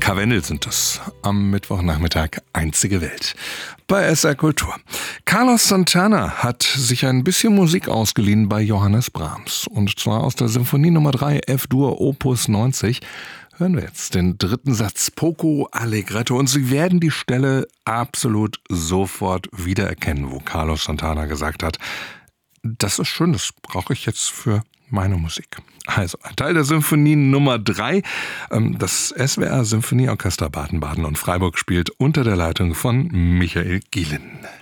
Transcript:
Karwendel sind es. Am Mittwochnachmittag einzige Welt. Bei SR Kultur. Carlos Santana hat sich ein bisschen Musik ausgeliehen bei Johannes Brahms. Und zwar aus der Symphonie Nummer 3 F-Dur Opus 90. Hören wir jetzt den dritten Satz Poco Allegretto. Und Sie werden die Stelle absolut sofort wiedererkennen, wo Carlos Santana gesagt hat, das ist schön, das brauche ich jetzt für meine Musik. Also ein Teil der Symphonie Nummer 3. Das SWR Symphonieorchester Baden-Baden und Freiburg spielt unter der Leitung von Michael Gielen.